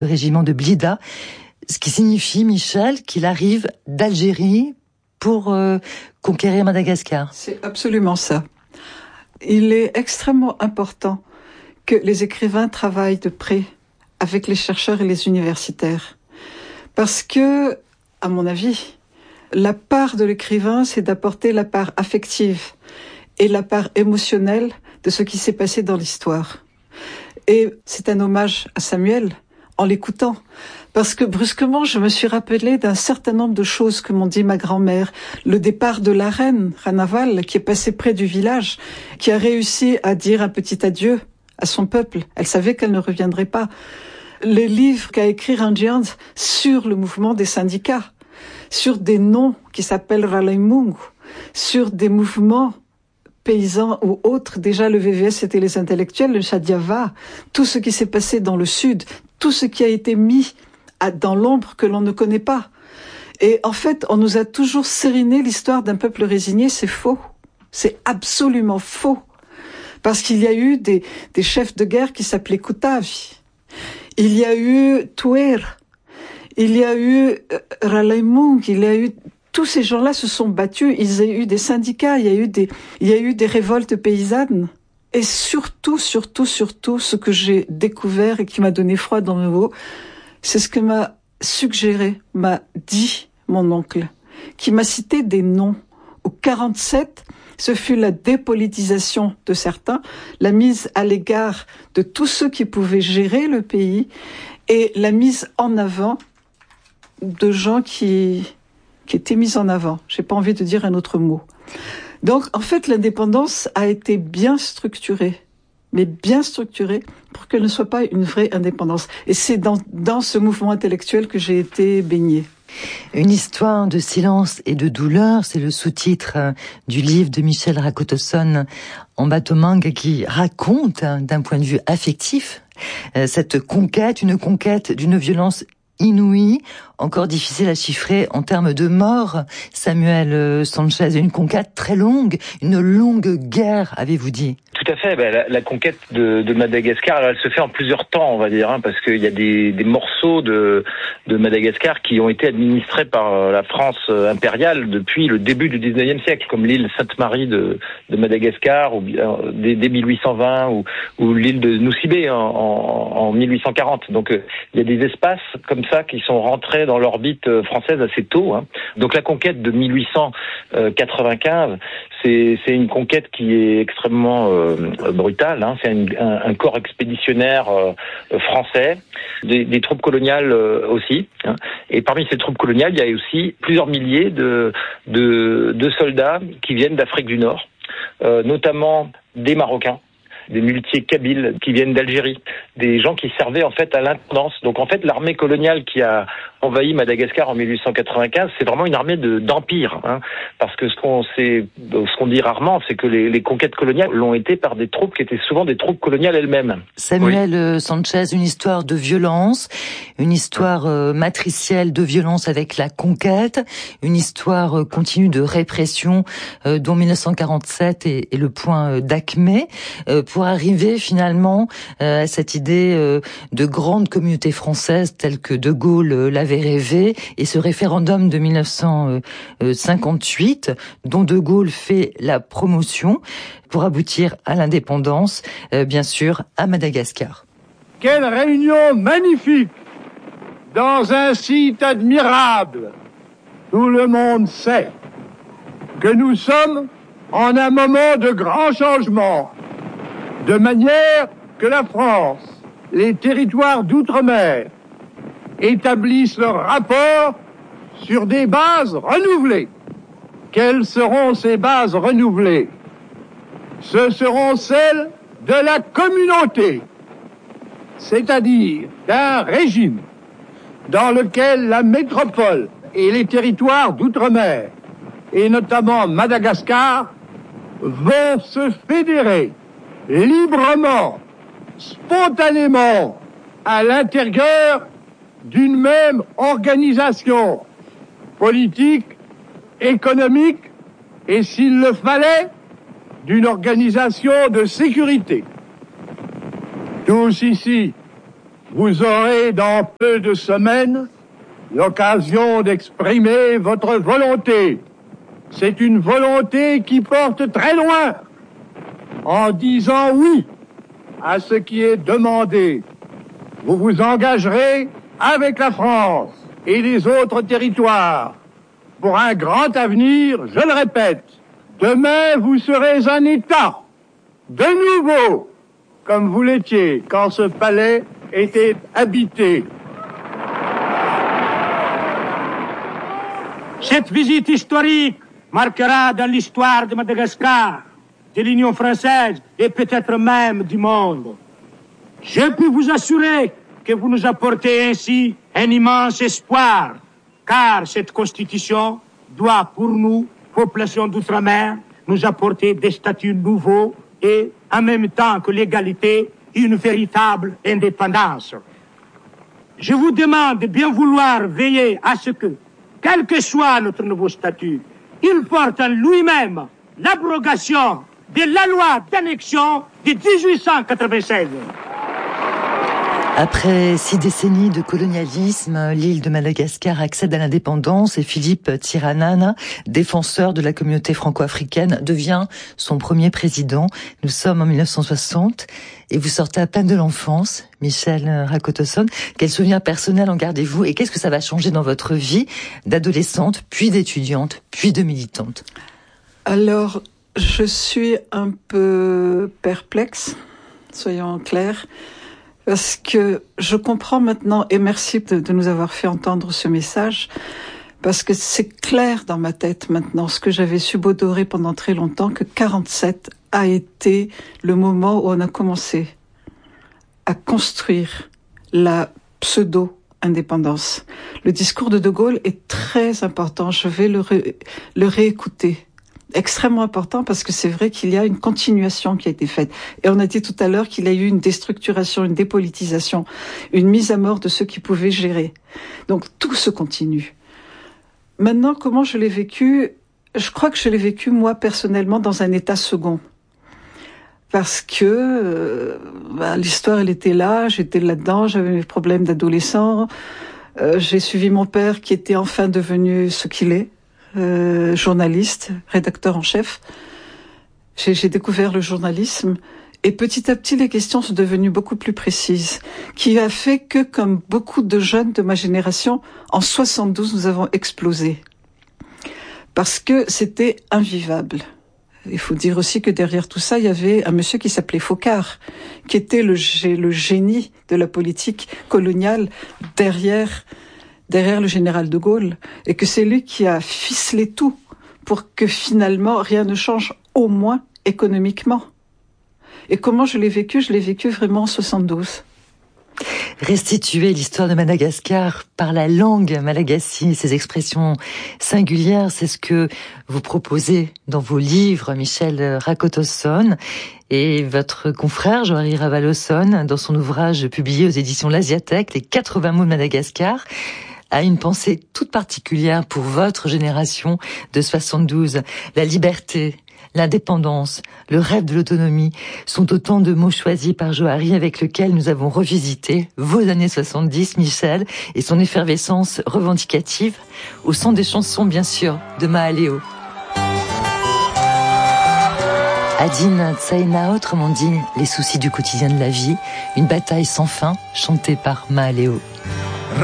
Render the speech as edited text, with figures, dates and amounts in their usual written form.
le régiment de Blida, ce qui signifie, Michel, qu'il arrive d'Algérie pour conquérir Madagascar. C'est absolument ça. Il est extrêmement important que les écrivains travaillent de près avec les chercheurs et les universitaires. Parce que, à mon avis, la part de l'écrivain, c'est d'apporter la part affective et la part émotionnelle de ce qui s'est passé dans l'histoire. Et c'est un hommage à Samuel en l'écoutant. Parce que brusquement, je me suis rappelé d'un certain nombre de choses que m'ont dit ma grand-mère. Le départ de la reine, Ranaval, qui est passée près du village, qui a réussi à dire un petit adieu à son peuple. Elle savait qu'elle ne reviendrait pas. Les livres qu'a écrit Rangian sur le mouvement des syndicats, sur des noms qui s'appellent Ralaimungu, sur des mouvements paysans ou autres. Déjà, le VVS, c'était les intellectuels, le Chadiava, tout ce qui s'est passé dans le Sud, tout ce qui a été mis dans l'ombre que l'on ne connaît pas. Et en fait, on nous a toujours sériné l'histoire d'un peuple résigné, c'est faux. C'est absolument faux. Parce qu'il y a eu des chefs de guerre qui s'appelaient Kutavi. Il y a eu Tuer. Il y a eu Ralaimung. Il y a eu... Tous ces gens-là se sont battus. Il y a eu des syndicats. Il y a eu des révoltes paysannes. Et surtout, ce que j'ai découvert et qui m'a donné froid dans le dos, c'est ce que m'a dit mon oncle, qui m'a cité des noms. Au 47, ce fut la dépolitisation de certains, la mise à l'égard de tous ceux qui pouvaient gérer le pays et la mise en avant de gens qui étaient mis en avant. J'ai pas envie de dire un autre mot. Donc, en fait, l'indépendance a été bien structurée, mais bien structurée pour qu'elle ne soit pas une vraie indépendance. Et c'est dans ce mouvement intellectuel que j'ai été baignée. Une histoire de silence et de douleur, c'est le sous-titre du livre de Michel Rakotosson en Batomang, qui raconte d'un point de vue affectif cette conquête, une conquête d'une violence inouïe, encore difficile à chiffrer en termes de morts. Samuel Sanchez, une conquête très longue, une longue guerre, avez-vous dit? Tout à fait. La conquête de Madagascar, alors elle se fait en plusieurs temps, on va dire, parce qu'il y a des morceaux de Madagascar qui ont été administrés par la France impériale depuis le début du 19e siècle, comme l'île Sainte-Marie de Madagascar, ou dès 1820, ou l'île de Nosibé en 1840. Donc il y a des espaces comme ça qui sont rentrés dans l'orbite française assez tôt. Donc la conquête de 1895, c'est une conquête qui est extrêmement brutale. C'est un corps expéditionnaire français, des troupes coloniales aussi. Et parmi ces troupes coloniales, il y a aussi plusieurs milliers de soldats qui viennent d'Afrique du Nord, notamment des Marocains, des muletiers kabyles qui viennent d'Algérie, des gens qui servaient en fait à l'intendance. Donc en fait, l'armée coloniale qui a envahi Madagascar en 1895, c'est vraiment une armée d'empire, parce que ce qu'on dit rarement, c'est que les conquêtes coloniales l'ont été par des troupes qui étaient souvent des troupes coloniales elles-mêmes. Samuel Sanchez, une histoire de violence, une histoire matricielle de violence avec la conquête, une histoire continue de répression dont 1947 est le point d'acmé, pour arriver finalement à cette idée de grande communauté française telle que De Gaulle l'avait rêvé, et ce référendum de 1958 dont De Gaulle fait la promotion pour aboutir à l'indépendance, bien sûr, à Madagascar. Quelle réunion magnifique dans un site admirable. Tout le monde sait que nous sommes en un moment de grand changement, de manière que la France, les territoires d'outre-mer, établissent leur rapport sur des bases renouvelées. Quelles seront ces bases renouvelées? Ce seront celles de la communauté, c'est-à-dire d'un régime dans lequel la métropole et les territoires d'outre-mer, et notamment Madagascar, vont se fédérer librement, spontanément, à l'intérieur d'une même organisation politique, économique et, s'il le fallait, d'une organisation de sécurité. Tous ici, vous aurez dans peu de semaines l'occasion d'exprimer votre volonté. C'est une volonté qui porte très loin. En disant oui à ce qui est demandé, vous vous engagerez avec la France et les autres territoires pour un grand avenir, je le répète. Demain, vous serez un État, de nouveau, comme vous l'étiez quand ce palais était habité. Cette visite historique marquera dans l'histoire de Madagascar, de l'Union française et peut-être même du monde. Je peux vous assurer que vous nous apportez ainsi un immense espoir, car cette Constitution doit pour nous, population d'outre-mer, nous apporter des statuts nouveaux et, en même temps que l'égalité, une véritable indépendance. Je vous demande de bien vouloir veiller à ce que, quel que soit notre nouveau statut, il porte en lui-même l'abrogation de la loi d'annexion de 1896. Après 6 décennies de colonialisme, l'île de Madagascar accède à l'indépendance et Philippe Tsiranana, défenseur de la communauté franco-africaine, devient son premier président. Nous sommes en 1960 et vous sortez à peine de l'enfance, Michel Rakotosson. Quel souvenir personnel en gardez-vous et qu'est-ce que ça va changer dans votre vie d'adolescente, puis d'étudiante, puis de militante? Alors, je suis un peu perplexe, soyons clairs. Parce que je comprends maintenant, et merci de nous avoir fait entendre ce message, parce que c'est clair dans ma tête maintenant, ce que j'avais subodorer pendant très longtemps, que 47 a été le moment où on a commencé à construire la pseudo-indépendance. Le discours de De Gaulle est très important, je vais le réécouter. Extrêmement important parce que c'est vrai qu'il y a une continuation qui a été faite. Et on a dit tout à l'heure qu'il y a eu une déstructuration, une dépolitisation, une mise à mort de ceux qui pouvaient gérer. Donc tout se continue. Maintenant, comment je l'ai vécu? Je crois que je l'ai vécu moi personnellement dans un état second. Parce que l'histoire elle était là, j'étais là-dedans, j'avais mes problèmes d'adolescent. J'ai suivi mon père qui était enfin devenu ce qu'il est. Journaliste, rédacteur en chef. J'ai découvert le journalisme et petit à petit les questions sont devenues beaucoup plus précises, qui a fait que, comme beaucoup de jeunes de ma génération, en 72 nous avons explosé parce que c'était invivable. Il faut dire aussi que derrière tout ça, il y avait un monsieur qui s'appelait Focard, qui était le génie de la politique coloniale derrière le général de Gaulle, et que c'est lui qui a ficelé tout pour que finalement rien ne change, au moins économiquement. Et comment je l'ai vécu? Je l'ai vécu vraiment en 72. Restituer l'histoire de Madagascar par la langue malagasy, ses expressions singulières, c'est ce que vous proposez dans vos livres, Michel Rakotosson. Et votre confrère, Johari Ravaloson, dans son ouvrage publié aux éditions L'Asiathèque, Les 80 mots de Madagascar, a une pensée toute particulière pour votre génération de 72. La liberté, l'indépendance, le rêve de l'autonomie sont autant de mots choisis par Johari avec lesquels nous avons revisité vos années 70, Michel, et son effervescence revendicative, au son des chansons, bien sûr, de Mahaléo. Adine Tsaina, autrement dit, les soucis du quotidien de la vie, une bataille sans fin, chantée par Mahaléo.